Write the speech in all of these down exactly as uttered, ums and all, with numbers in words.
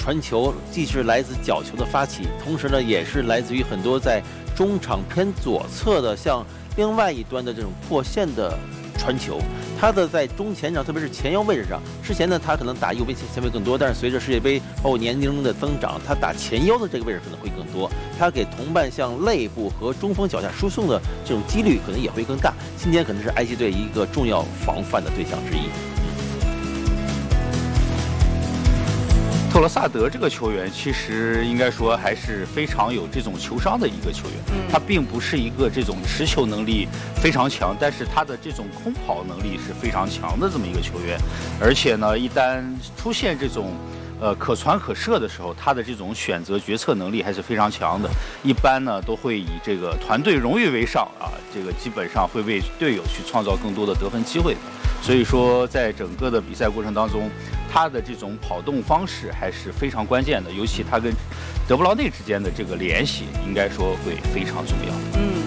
传球，既是来自角球的发起，同时呢，也是来自于很多在中场偏左侧的，像另外一端的这种破线的传球。他的在中前场，特别是前腰位置上，之前呢，他可能打右边前卫更多，但是随着世界杯包括年龄的增长，他打前腰的这个位置可能会更多。他给同伴向肋部和中锋脚下输送的这种几率可能也会更大。今天可能是埃及队一个重要防范的对象之一。 特罗萨德这个球员，其实应该说还是非常有这种球商的一个球员。嗯、他并不是一个这种持球能力非常强，但是他的这种空跑能力是非常强的这么一个球员。而且呢，一旦出现这种呃可传可射的时候，他的这种选择决策能力还是非常强的。一般呢都会以这个团队荣誉为上啊，这个基本上会为队友去创造更多的得分机会的。所以说，在整个的比赛过程当中，他的这种跑动方式还是非常关键的，尤其他跟德布劳内之间的这个联系，应该说会非常重要。 嗯，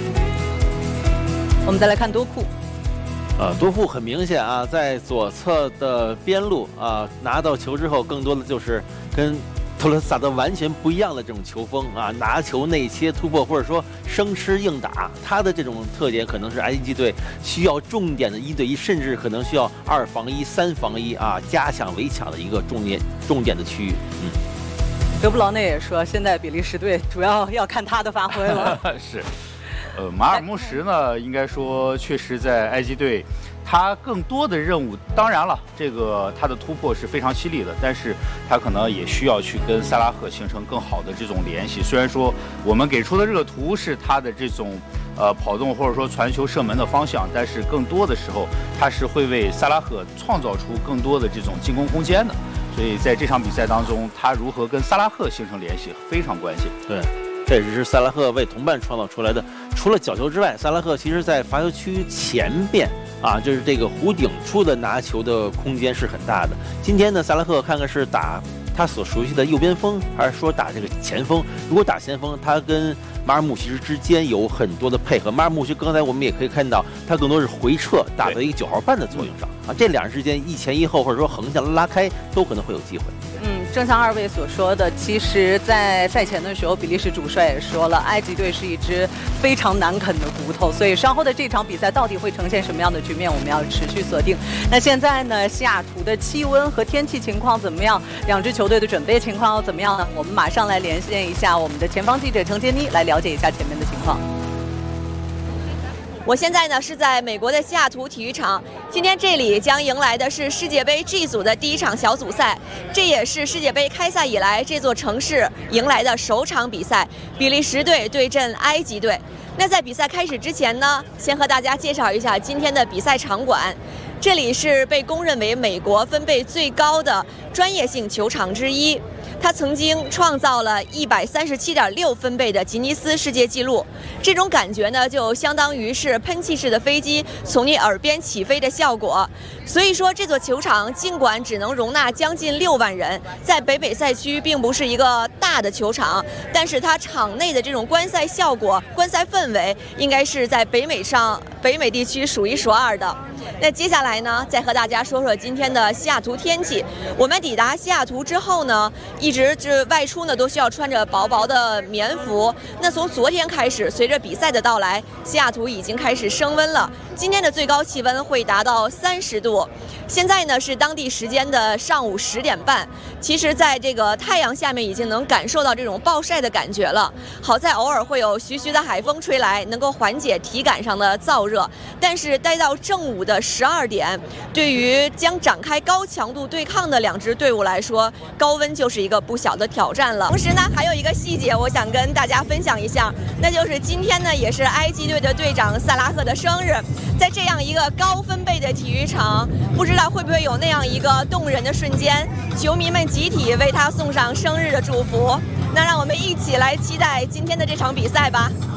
我们再来看多库。 呃，多库很明显啊，在左侧的边路啊，拿到球之后，更多的就是跟特罗萨德完全不一样的这种球风啊，拿球内切突破，或者说生吃硬打，他的这种特点可能是埃及队需要重点的一对一，甚至可能需要二防一、三防一啊，加强围抢的一个重点重点的区域。嗯， 德布劳内也说，现在比利时队主要要看他的发挥了。 是，呃，马尔穆什呢，应该说确实在埃及队。他更多的任务，当然了，这个他的突破是非常犀利的，但是他可能也需要去跟萨拉赫形成更好的这种联系。虽然说我们给出的这个图是他的这种呃跑动或者说传球射门的方向，但是更多的时候他是会为萨拉赫创造出更多的这种进攻空间的。所以在这场比赛当中，他如何跟萨拉赫形成联系非常关键。 对。这也是萨拉赫为同伴创造出来的。除了角球之外，萨拉赫其实在罚球区前边啊，就是这个弧顶处的拿球的空间是很大的。今天呢，萨拉赫看看是打他所熟悉的右边锋，还是说打这个前锋？如果打前锋，他跟马尔穆其实之间有很多的配合。马尔穆其实刚才我们也可以看到，他更多是回撤，打在一个九号半的作用上啊。这两人之间一前一后，或者说横向拉开，都可能会有机会。 嗯，正像二位所说的，其实，在赛前的时候，比利时主帅也说了，埃及队是一支非常难啃的骨头，所以稍后的这场比赛到底会呈现什么样的局面，我们要持续锁定。那现在呢，西雅图的气温和天气情况怎么样？两支球队的准备情况又怎么样呢？我们马上来连线一下我们的前方记者程杰妮，来了解一下前面的情况。 我现在呢是在美国的西雅图体育场，今天这里将迎来的是世界杯 G 组的第一场小组赛，这也是世界杯开赛以来这座城市迎来的首场比赛，比利时队对阵埃及队。那在比赛开始之前呢，先和大家介绍一下今天的比赛场馆。这里是被公认为美国分贝最高的专业性球场之一，它曾经创造了一百三十七点六分贝的吉尼斯世界纪录。这种感觉呢，就相当于是喷气式的飞机从你耳边起飞的效果。所以说，这座球场尽管只能容纳将近六万人，在北美赛区并不是一个大的球场，但是它场内的这种观赛效果、观赛氛围，应该是在北美上北美地区数一数二的。那接下来呢，再和大家说说今天的西雅图天气。我们抵达西雅图之后呢，一直是外出呢都需要穿着薄薄的棉服。那从昨天开始，随着比赛的到来，西雅图已经开始升温了。今天的最高气温会达到三十度。现在呢是当地时间的上午十点半。其实，在这个太阳下面已经能感受到这种暴晒的感觉了。好在偶尔会有徐徐的海风吹来，能够缓解体感上的燥热。但是待到正午的十二点，对于将展开高强度对抗的两支队伍来说，高温就是一个不小的挑战了。同时呢，还有一个细节我想跟大家分享一下，那就是今天呢也是埃及队的队长萨拉赫的生日。在这样一个高分贝的体育场，不知道会不会有那样一个动人的瞬间，球迷们集体为他送上生日的祝福。那让我们一起来期待今天的这场比赛吧。